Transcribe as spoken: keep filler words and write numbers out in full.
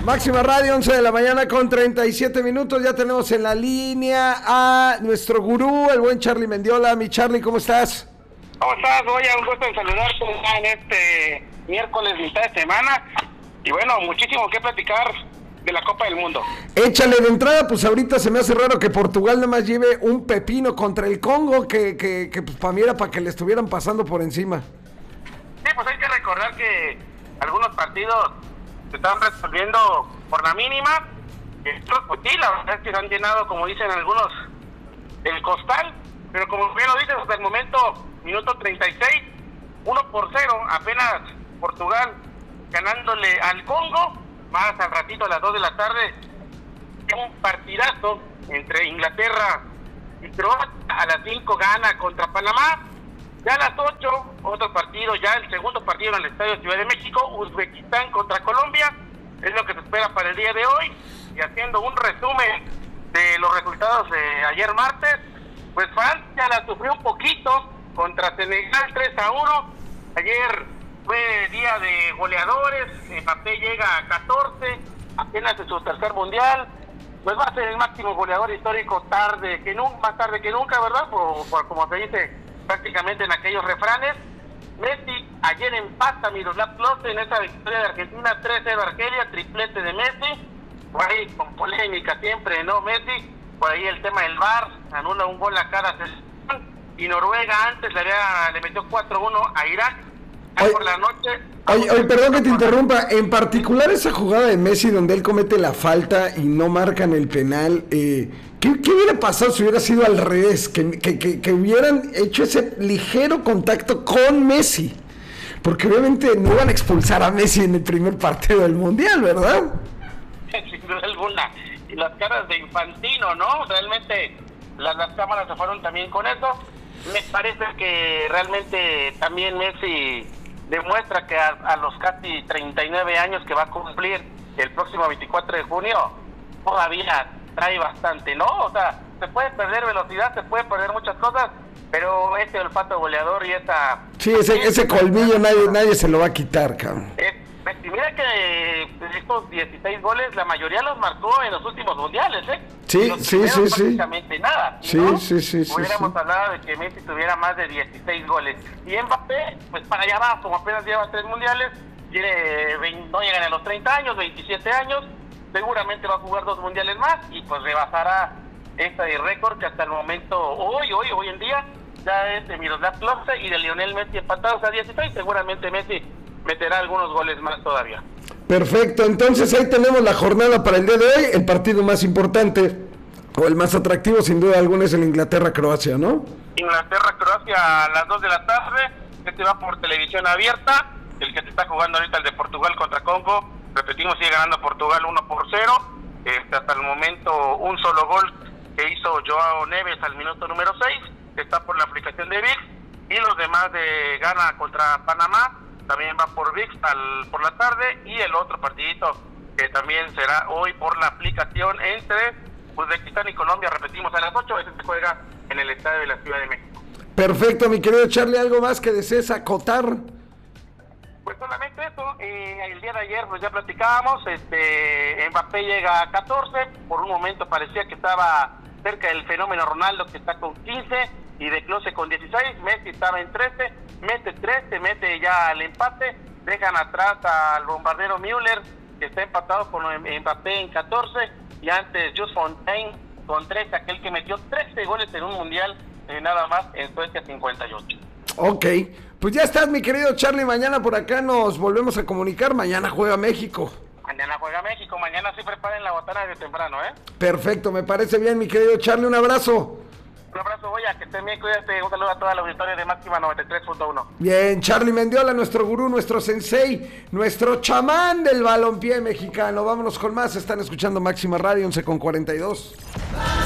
Máxima Radio, once de la mañana con treinta y siete minutos. Ya tenemos en la línea a nuestro gurú, el buen Charlie Mendiola. Mi Charlie, ¿cómo estás? ¿Cómo estás? Oye, un gusto en saludarte en este miércoles, mitad de semana. Y bueno, muchísimo que platicar de la Copa del Mundo. Échale de entrada, pues ahorita se me hace raro que Portugal nada más lleve un pepino contra el Congo, que, que, que pues para mí era para que le estuvieran pasando por encima. Sí, pues hay que recordar que algunos partidos se están resolviendo por la mínima. Estos, pues sí, la verdad es que se han llenado, como dicen algunos, el costal. Pero como bien lo dices, hasta el momento, minuto treinta y seis, uno por cero, apenas Portugal ganándole al Congo. Más al ratito, a las dos de la tarde, un partidazo entre Inglaterra y Croacia. A las cinco gana contra Panamá. Ya a las ocho, otro partido, ya el segundo partido en el Estadio Ciudad de México, Uzbekistán contra Colombia. Es lo que se espera para el día de hoy. Y haciendo un resumen de los resultados de ayer martes, pues Francia la sufrió un poquito contra Senegal tres a uno. Ayer fue día de goleadores, Mbappé llega a catorce, apenas en su tercer mundial, pues va a ser el máximo goleador histórico tarde que nunca, más tarde que nunca, ¿verdad? Por, por, como se dice prácticamente en aquellos refranes. Messi ayer empata a Miroslav Klose en esa victoria de Argentina, tres cero Argelia, triplete de Messi, por ahí con polémica siempre, ¿no? Messi, por ahí el tema del V A R, anula un gol a cada selección, y Noruega antes le, había, le metió cuatro uno a Irak. Oye, por la noche. Oye, oye, perdón que te interrumpa, en particular esa jugada de Messi donde él comete la falta y no marcan el penal, eh, ¿qué, ¿qué hubiera pasado si hubiera sido al revés? Que, que, que, que hubieran hecho ese ligero contacto con Messi, porque obviamente no iban a expulsar a Messi en el primer partido del Mundial, ¿verdad? Sin duda alguna, y las caras de Infantino, ¿no? Realmente las, las cámaras se fueron también con eso. Me parece que realmente también Messi demuestra que a, a los casi treinta y nueve años que va a cumplir el próximo veinticuatro de junio, todavía trae bastante, ¿no? O sea, se puede perder velocidad, se puede perder muchas cosas, pero ese olfato goleador y esa... Sí, ese, ese colmillo nadie, nadie se lo va a quitar, cabrón. Es, mira que estos dieciséis goles, la mayoría los marcó en los últimos mundiales, ¿eh? Sí, los sí, sí, prácticamente sí. nada. Sí, ¿no? sí, sí, sí. Hubiéramos sí. hablado de que Messi tuviera más de dieciséis goles. Y Mbappé, pues para allá va, como apenas lleva tres mundiales, tiene, no llegan a los treinta años, veintisiete años, seguramente va a jugar dos mundiales más y pues rebasará este récord que hasta el momento, hoy, hoy, hoy en día, ya es de Miroslav Klose y de Lionel Messi empatados a dieciséis, seguramente Messi meterá algunos goles más todavía. Perfecto, entonces ahí tenemos la jornada para el día de hoy. El partido más importante o el más atractivo sin duda alguna es el Inglaterra-Croacia, ¿no? Inglaterra-Croacia a las dos de la tarde, este va por televisión abierta, el que se está jugando ahorita el de Portugal contra Congo, repetimos, sigue ganando Portugal uno por cero, este, hasta el momento un solo gol que hizo Joao Neves al minuto número seis, que está por la aplicación de V I X, y los demás de Ghana contra Panamá, también va por V I X al, por la tarde, y el otro partidito que también será hoy por la aplicación entre Uzbekistán y Colombia, repetimos, a las ocho, ese se juega en el estadio de la Ciudad de México. Perfecto, mi querido Charlie, ¿algo más que desees acotar? Pues solamente eso, eh, el día de ayer pues ya platicábamos, este Mbappé llega a catorce, por un momento parecía que estaba cerca del fenómeno Ronaldo, que está con quince, y de Klose con dieciséis, Messi estaba en trece, mete trece, mete ya al empate, dejan atrás al bombardero Müller, que está empatado con Mbappé en catorce, y antes Just Fontaine con trece, aquel que metió trece goles en un mundial, eh, nada más en Suecia cincuenta y ocho. Ok, pues ya estás, mi querido Charlie, mañana por acá nos volvemos a comunicar, mañana juega México. Mañana juega México, mañana sí preparen la botana de temprano, ¿eh? Perfecto, me parece bien, mi querido Charlie, un abrazo. Un abrazo, Goya, que estén bien, cuídate, un saludo a toda la auditoría de Máxima noventa y tres punto uno. Bien, Charlie Mendiola, nuestro gurú, nuestro sensei, nuestro chamán del balompié mexicano. Vámonos con más, están escuchando Máxima Radio, once con cuarenta y dos.